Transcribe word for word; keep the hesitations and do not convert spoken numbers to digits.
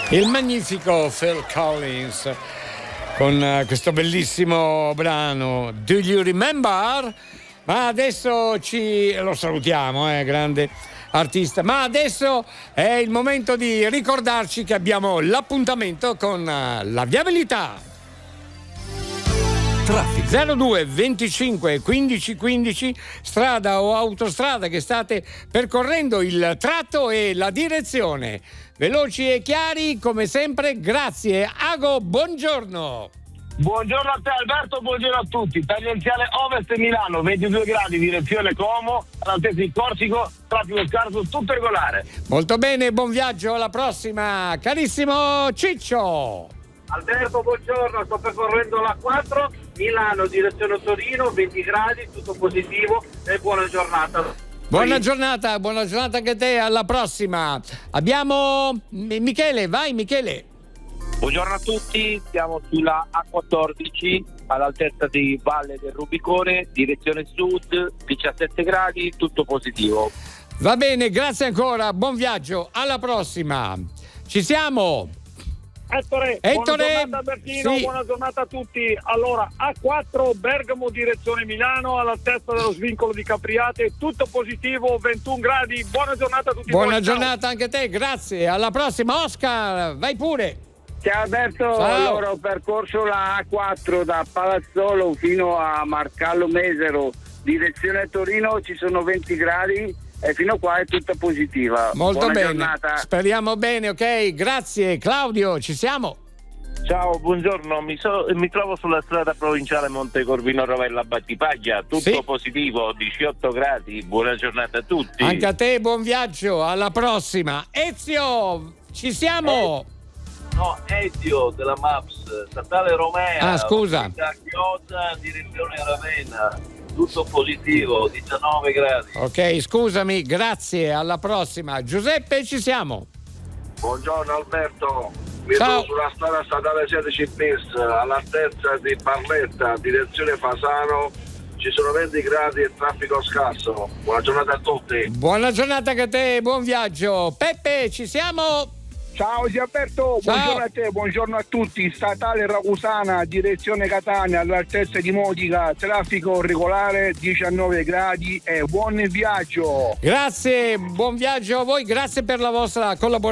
Il magnifico Phil Collins con questo bellissimo brano Do You Remember? Ma adesso ci lo salutiamo, eh, grande artista. Ma adesso è il momento di ricordarci che abbiamo l'appuntamento con la viabilità. zero due venticinque quindici quindici, strada o autostrada che state percorrendo, il tratto e la direzione. Veloci e chiari come sempre, grazie. Ago, buongiorno. Buongiorno a te Alberto, buongiorno a tutti. Tangenziale Ovest Milano, ventidue gradi, direzione Como, all'altezza di Corsico, traffico scarso, tutto regolare. Molto bene, buon viaggio, alla prossima, carissimo Ciccio. Alberto, buongiorno, sto percorrendo la quattro, Milano, direzione Torino, venti gradi, tutto positivo e buona giornata. Buona giornata, buona giornata anche a te, alla prossima. Abbiamo Michele, vai Michele. Buongiorno a tutti, siamo sulla A quattordici all'altezza di Valle del Rubicone, direzione sud, diciassette gradi, tutto positivo. Va bene, grazie ancora, buon viaggio, alla prossima. Ci siamo. Ettore, Ettore, buona giornata Albertino, sì. Buona giornata a tutti. Allora, A quattro Bergamo direzione Milano, all'altezza dello svincolo di Capriate, tutto positivo, ventuno gradi. Buona giornata a tutti. Buona voi. giornata anche a te, grazie. Alla prossima, Oscar, vai pure. Ciao Alberto, Ciao. allora ho percorso la A quattro da Palazzolo fino a Marcallo Mesero, direzione Torino, ci sono venti gradi e fino a qua è tutta positiva. Molto Buona bene, giornata. speriamo bene, ok, grazie. Claudio, ci siamo? Ciao, buongiorno, mi, so, mi trovo sulla strada provinciale Montecorvino Rovella Battipaglia, tutto Sì. positivo, diciotto gradi, buona giornata a tutti. Anche a te, buon viaggio, alla prossima. Ezio, ci siamo? No, Ezio della Maps, statale Romea. Ah, scusa. Da Chioggia, direzione Ravenna, tutto positivo, diciannove gradi. Ok, scusami, grazie, alla prossima. Giuseppe, ci siamo? Buongiorno Alberto, mi Ciao. trovo sulla strada statale sedici bis all'altezza di Barletta, direzione Fasano, ci sono venti gradi e traffico scarso. Buona giornata a tutti. Buona giornata anche a te, buon viaggio. Peppe, ci siamo? Ciao sì Alberto, Ciao. buongiorno a te, buongiorno a tutti. Statale Ragusana, direzione Catania, all'altezza di Modica, traffico regolare, diciannove gradi e buon viaggio. Grazie, buon viaggio a voi, grazie per la vostra collaborazione.